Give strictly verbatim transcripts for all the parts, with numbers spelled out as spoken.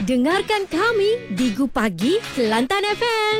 Dengarkan kami di Gu Pagi Kelantan F M.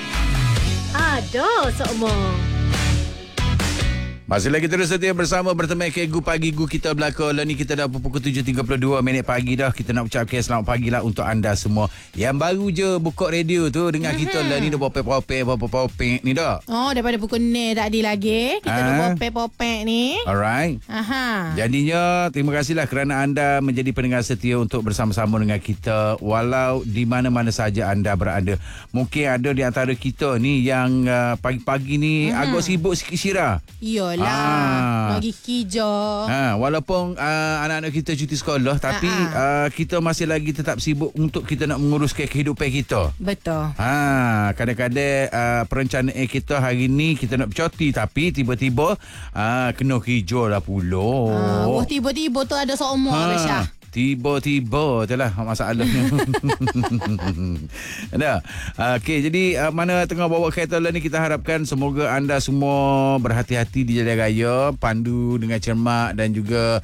Ada sokmo. Masih lagi terus setia bersama bertemu ke Gu Pagi Gu kita belakang. Lah ni kita dah pukul tujuh tiga puluh dua minit pagi dah. Kita nak ucapkan selamat pagi lah untuk anda semua yang baru je buka radio tu dengar mm-hmm. kita lah ni dah popek-popek popek-popek ni dah. Oh, daripada pukul ni tadi lagi kita ha? dah popek-popek ni. Alright. Aha. Jadinya terima kasihlah kerana anda menjadi pendengar setia untuk bersama-sama dengan kita walau di mana-mana saja anda berada. Mungkin ada di antara kita ni yang uh, pagi-pagi ni mm-hmm. agak sibuk sikit Syirah. Iyalah. Ah. Bagi kerja. Ha, walaupun uh, anak-anak kita cuti sekolah tapi uh, kita masih lagi tetap sibuk untuk kita nak menguruskan kehidupan kita. Betul. Ha, kadang-kadang uh, perencanaan kita hari ni kita nak bercuti tapi tiba-tiba uh, kena kerja lah pula. Ha, oh, tiba-tiba tu ada seumur ha. Syah. Tiba-tiba tu lah masalahnya. Ada. Okey, jadi uh, mana tengah bawa kereta lah ni kita harapkan semoga anda semua berhati-hati di jalan raya, pandu dengan cermat dan juga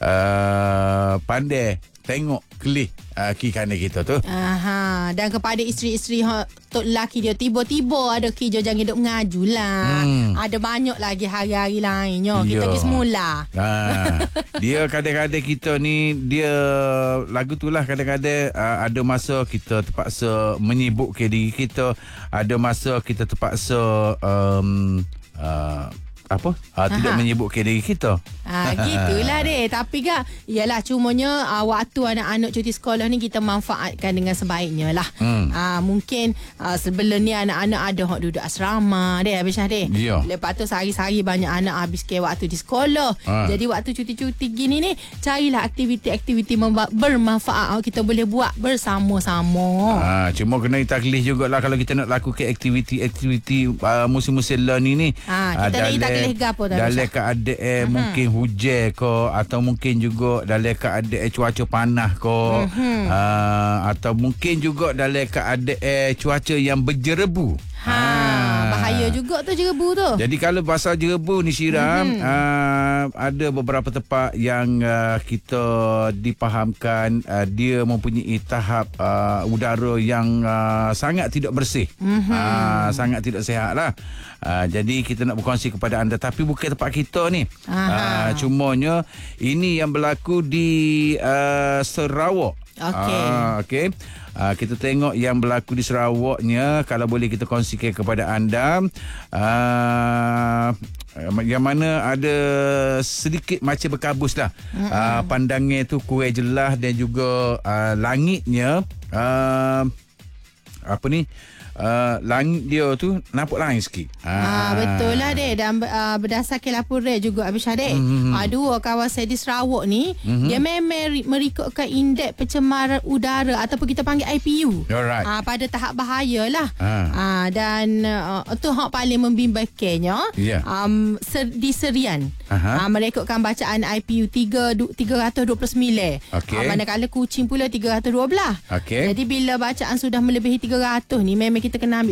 uh, pandai tengok kelih uh, kiri kanan kita tu. Aha, dan kepada isteri-isteri tok lelaki dia tiba-tiba ada kerja jangan duk mengaju lah. Hmm. Ada banyak lagi hari-hari lainnya. Kita pergi semula. Ha, dia kadang-kadang kita ni dia lagu tu lah kadang-kadang uh, ada masa kita terpaksa menyibukkan diri kita, ada masa kita terpaksa um, uh, apa? Ha, tidak menyibukkan diri kita. Ha, gitulah deh. Tapi kan, ialah cumanya uh, waktu anak-anak cuti sekolah ni kita manfaatkan dengan sebaiknya lah. Hmm. Uh, mungkin uh, sebelum ni anak-anak ada hak duduk asrama deh, habis deh. Ya. Lepas tu sehari-hari banyak anak habis ke waktu di sekolah. Ha. Jadi waktu cuti-cuti gini ni, carilah aktiviti-aktiviti memba- bermanfaat uh, kita boleh buat bersama-sama. Ha, cuma kena taklih jugalah kalau kita nak lakukan aktiviti-aktiviti uh, musim-musim lah ni ni. Ha, kita uh, nak dalam keadaan eh, uh-huh. mungkin hujan ke atau mungkin juga dalam keadaan cuaca panas ke uh-huh. uh, atau mungkin juga dalam keadaan cuaca yang berjerebu. Ha, ha, bahaya juga tu jerebu tu. Jadi kalau pasal jerebu ni Syirah, mm-hmm. uh, ada beberapa tempat yang uh, kita dipahamkan uh, dia mempunyai tahap uh, udara yang uh, sangat tidak bersih. Mm-hmm. Uh, sangat tidak sihat lah. Uh, jadi kita nak berkongsi kepada anda tapi bukan tempat kita ni. Uh, cumanya ini yang berlaku di uh, Sarawak. Okey. Uh, okey. Uh, kita tengok yang berlaku di Sarawaknya kalau boleh kita kongsikan kepada anda uh, yang mana ada sedikit macam berkabus lah. Mm-hmm. Uh, pandangan tu kurang jelas dan juga uh, langitnya uh, apa ni Uh, langit dia tu nampak lain sikit. Ah, betul lah dek. Dan uh, berdasarkan laporan juga Habis Syadek, mm-hmm. uh, dua kawasan di Sarawak ni mm-hmm. dia memang merekodkan indeks pencemaran udara ataupun kita panggil I P U. Alright. Uh, pada tahap bahaya lah. Ah. Uh, dan uh, tu hak paling membimbangkannya yeah. um, ser, di Serian. Uh, merekodkan bacaan I P U tiga ratus dua puluh sembilan. Okay. Uh, manakala Kuching pula tiga ratus dua belas. Okay. Jadi bila bacaan sudah melebihi tiga ratus ni memang kita kena ambil